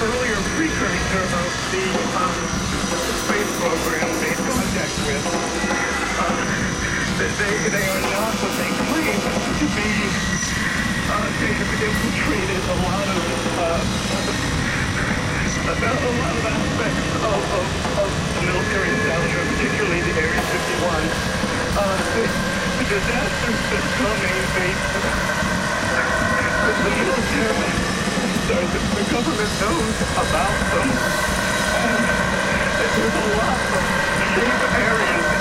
earlier precursor of the space program made contact with. They are not what they claim to be. They have infiltrated a lot of aspects of the military establishment, particularly the Area 51. The disasters that's coming, the military, the government knows about them. And there's a lot of safe areas